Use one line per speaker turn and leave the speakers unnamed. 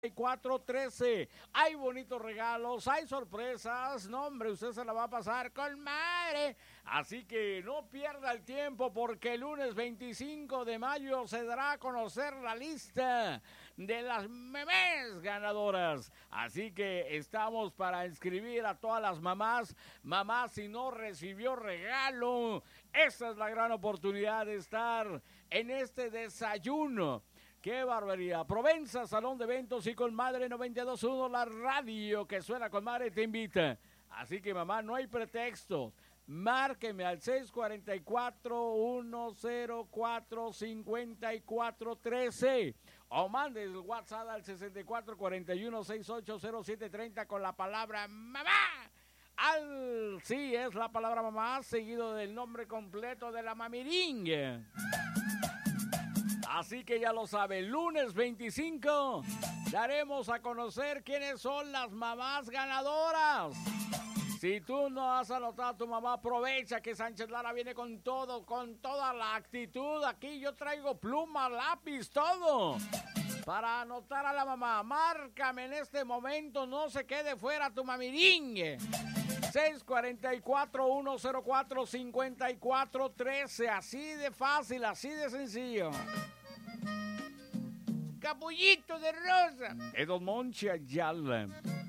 413. Hay bonitos regalos, hay sorpresas. No, hombre, usted se la va a pasar con madre. Así que no pierda el tiempo porque el lunes 25 de mayo se dará a conocer la lista de las memés ganadoras. Así que estamos para inscribir a todas las mamás. Mamá, si no recibió regalo, esta es la gran oportunidad de estar en este desayuno. ¡Qué barbaridad! Provenza, Salón de Eventos y con Madre 92.1, la radio que suena con Madre te invita. Así que mamá, no hay pretexto. Márqueme al 644-104-5413 o mande el WhatsApp al 6441-680730 con la palabra mamá. Sí, es la palabra mamá, seguido del nombre completo de la mamiringa. Así que ya lo sabe, lunes 25 daremos a conocer quiénes son las mamás ganadoras. Si tú no has anotado a tu mamá, aprovecha que Sánchez Lara viene con todo, con toda la actitud. Aquí yo traigo pluma, lápiz, todo. Para anotar a la mamá, márcame en este momento, no se quede fuera tu mamiringue. 644-104-5413, así de fácil, así de sencillo. Capullito de rosa. Es Don Monchi Ayala.